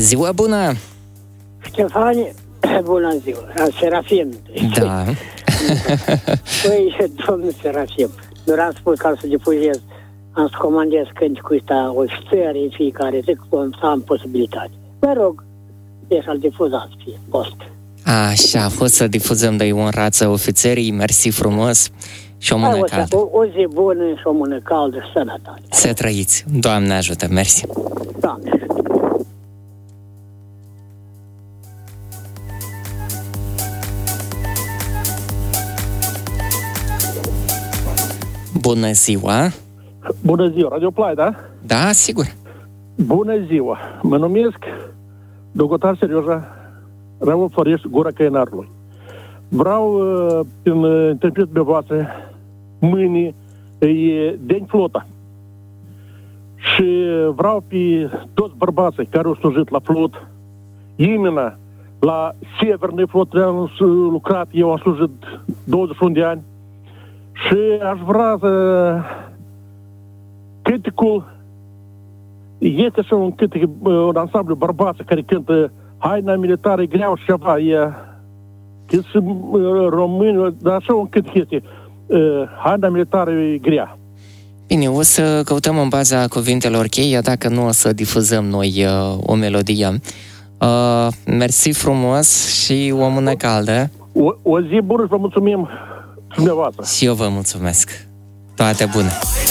Ziua bună! Ștefane, bună ziua! Serafim. Da. Păi, domnul Serafim, doar am spus ca să difuzez, am să comandez cânticul ăsta ofițerii fiecare zi, să am posibilitate. Vă rog, să-l difuzați, fie post. Așa, a fost să difuzăm de un rață ofițerii, mersi frumos și o mână caldă. O zi bună și o mână caldă, sănătate. Să trăiți. Doamne ajută, mersi. Doamne ajută. Bună ziua! Bună ziua, Radio Play, da? Da, sigur. Bună ziua! Mă numesc Dogotar Serioja Raul Florești, Gura Căinarului. Vreau, prin interpretul voastră, mâine e Den Flota. Și vreau pe toți bărbații care au slujit la flot, imena la Severnei Flote am lucrat, eu am slujit 21 de ani, și aș vrea să cântecul este și un cântec, un ansamblu bărbați care cântă haina militară e greu și ceva, că sunt români, dar așa un cântec este haina militară e grea. Bine, o să căutăm în baza cuvintelor cheia, dacă nu o să difuzăm noi o melodie. Mersi frumos și o mână caldă. O zi bună și vă mulțumim dumneavoastră. Și eu vă mulțumesc. Toate bune!